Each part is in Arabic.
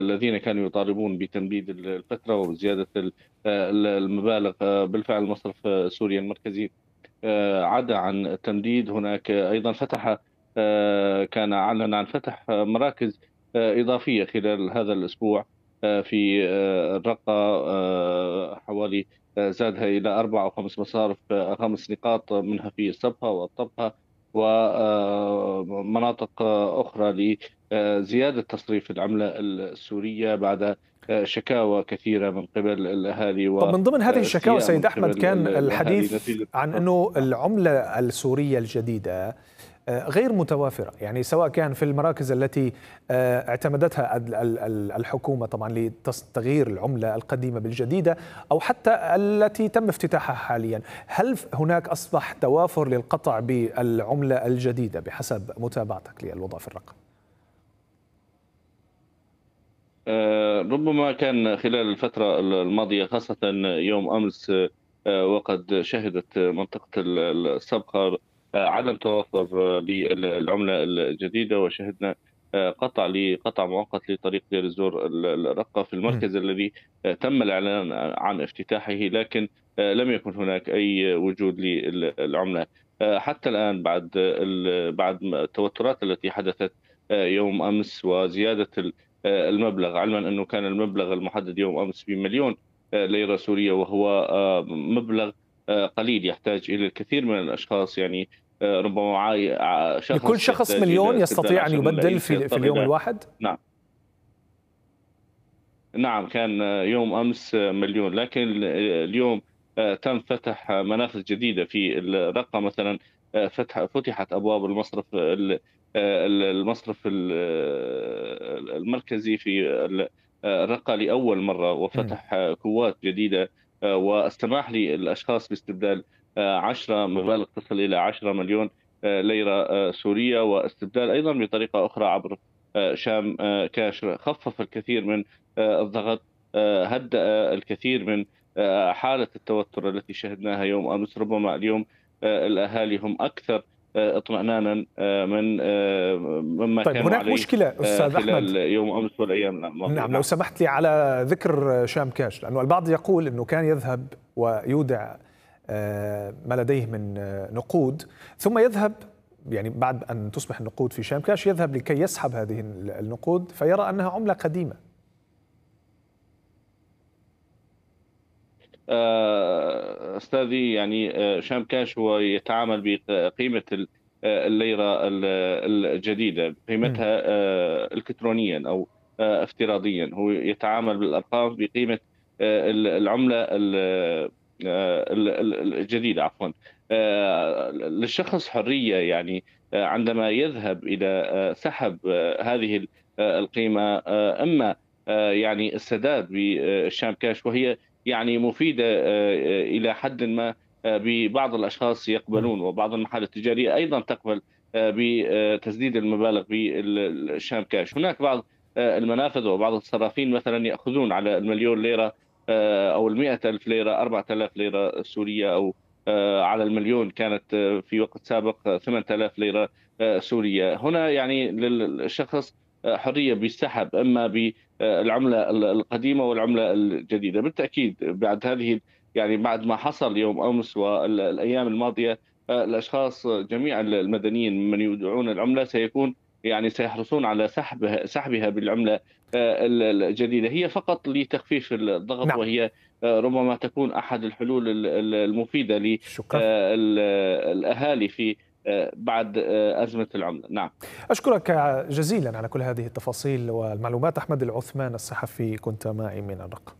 الذين كانوا يطالبون بتمديد الفترة وزيادة المبالغ. بالفعل المصرف السوري المركزي عدا عن التمديد. هناك أيضا فتح كان أعلن عن فتح مراكز إضافية خلال هذا الأسبوع في الرقة، حوالي زادها إلى 4 أو 5 مصارف، 5 نقاط منها في الصبها والطبقة ومناطق أخرى لزيادة تصريف العملة السورية بعد شكاوى كثيرة من قبل الأهالي طب من ضمن هذه الشكاوى واستياء من سيد أحمد قبل كان الأهالي الحديث نتيجة عن أنه العملة السورية الجديدة غير متوافرة، يعني سواء كان في المراكز التي اعتمدتها الحكومة طبعا لتغيير العملة القديمة بالجديدة، أو حتى التي تم افتتاحها حاليا. هل هناك أصبح توافر للقطع بالعملة الجديدة بحسب متابعتك للوضع في الرقم؟ ربما كان خلال الفترة الماضية خاصة يوم أمس، وقد شهدت منطقة الصبخة عدم توافر للعملة الجديدة، وشهدنا قطع مؤقت لطريق دير الزور الرقة في المركز الذي تم الإعلان عن افتتاحه، لكن لم يكن هناك أي وجود للعملة حتى الآن بعد التوترات التي حدثت يوم أمس وزيادة المبلغ، علما أنه كان المبلغ المحدد يوم أمس بمليون ليرة سورية، وهو مبلغ قليل يحتاج إلى الكثير من الأشخاص. يعني ربما لكل شخص شخص يحتاج مليون إلى استبدال يستطيع أن 10 يبدل ملايين في سيضطر اليوم إلى. الواحد؟ نعم، نعم، كان يوم أمس مليون، لكن اليوم تم فتح منافذ جديدة في الرقة مثلا. فتحت أبواب المصرف المركزي في الرقة لأول مرة، وفتح كوات جديدة واستماح للأشخاص باستبدال 10 مبالغ تصل إلى 10 مليون ليرة سورية، واستبدال أيضا بطريقة أخرى عبر شام كاش. خفف الكثير من الضغط، هدأ الكثير من حالة التوتر التي شهدناها يوم أمس. ربما اليوم الأهالي هم أكثر اطمئنانا مما طيب كانوا هناك عليه مشكلة أستاذ أحمد، خلال يوم أمس والأيام الماضية. نعم لو نعم. سمحت لي على ذكر شام كاش، لأنه البعض يقول أنه كان يذهب ويودع ما لديه من نقود، ثم يذهب يعني بعد أن تصبح النقود في شام كاش يذهب لكي يسحب هذه النقود فيرى أنها عملة قديمة. أستاذي، يعني شام كاش هو يتعامل بقيمة الليرة الجديدة، قيمتها إلكترونيا أو افتراضيا. هو يتعامل بالأرقام بقيمة العملة الجديدة، عفوا. للشخص حرية، يعني عندما يذهب إلى سحب هذه القيمة، إما يعني السداد بالشام كاش، وهي يعني مفيدة إلى حد ما. ببعض الأشخاص يقبلون، وبعض المحال التجارية أيضا تقبل بتسديد المبالغ بالشام كاش. هناك بعض المنافذ وبعض الصرافين مثلا يأخذون على المليون ليرة أو 100,000 ليرة 4,000 ليرة سورية، أو على المليون كانت في وقت سابق 8,000 ليرة سورية. هنا يعني للشخص حرية بالسحب، إما بالعملة القديمة والعملة الجديدة. بالتأكيد بعد هذه، يعني بعد ما حصل يوم أمس والأيام الماضية، الأشخاص جميع المدنيين من يودعون العملة سيحرصون على سحبها بالعملة الجديدة. هي فقط لتخفيف الضغط، نعم وهي ربما تكون أحد الحلول المفيدة شكرا. للأهالي في بعد أزمة العملة. نعم. أشكرك جزيلا على كل هذه التفاصيل والمعلومات. أحمد العثمان الصحفي كنت معي من الرقم.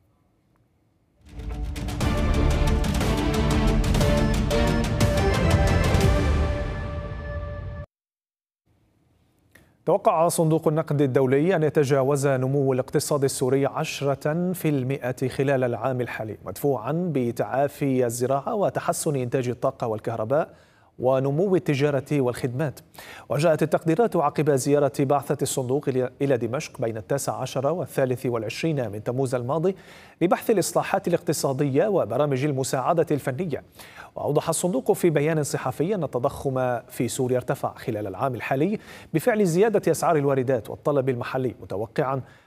توقع صندوق النقد الدولي أن يتجاوز نمو الاقتصاد السوري 10% خلال العام الحالي، مدفوعا بتعافي الزراعة وتحسن إنتاج الطاقة والكهرباء ونمو التجارة والخدمات. وجاءت التقديرات عقب زيارة بعثة الصندوق إلى دمشق بين 19 و23 من تموز الماضي لبحث الإصلاحات الاقتصادية وبرامج المساعدة الفنية. وأوضح الصندوق في بيان صحفي أن التضخم في سوريا ارتفع خلال العام الحالي بفعل زيادة أسعار الواردات والطلب المحلي، متوقعا